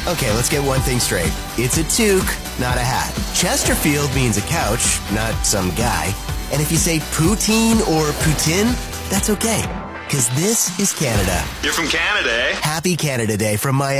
Okay, let's get one thing straight. It's a toque, not a hat. Chesterfield means a couch, not some guy. And if you say poutine or poutine, that's okay. Because this is Canada. You're from Canada, eh? Happy Canada Day from my